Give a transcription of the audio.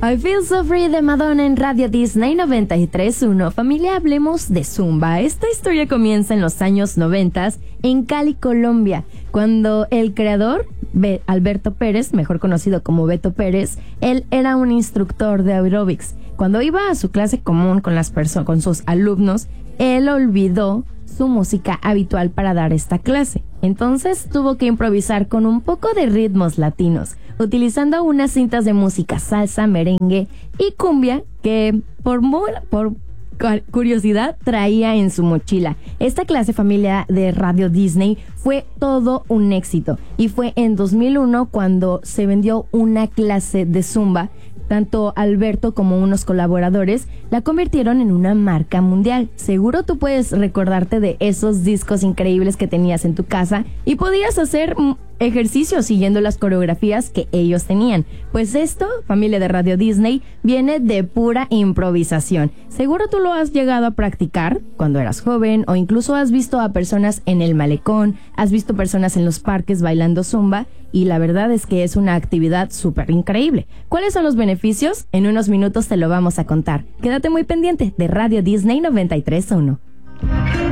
I Feel So Free de Madonna en Radio Disney 93.1. Familia, hablemos de Zumba. Esta historia comienza en los años 90 en Cali, Colombia, cuando el creador, Alberto Pérez, mejor conocido como Beto Pérez, él era un instructor de aeróbics. Cuando iba a su clase común con sus alumnos, él olvidó su música habitual para dar esta clase. Entonces tuvo que improvisar con un poco de ritmos latinos, utilizando unas cintas de música salsa, merengue y cumbia que por curiosidad traía en su mochila. Esta clase, familia de Radio Disney, fue todo un éxito y fue en 2001 cuando se vendió una clase de Zumba. Tanto Alberto como unos colaboradores la convirtieron en una marca mundial. Seguro tú puedes recordarte de esos discos increíbles que tenías en tu casa y podías hacer ejercicio siguiendo las coreografías que ellos tenían. Pues esto, familia de Radio Disney, viene de pura improvisación. Seguro tú lo has llegado a practicar cuando eras joven o incluso has visto a personas en el malecón, has visto personas en los parques bailando Zumba y la verdad es que es una actividad súper increíble. ¿Cuáles son los beneficios? En unos minutos te lo vamos a contar. Quédate muy pendiente de Radio Disney 93.1.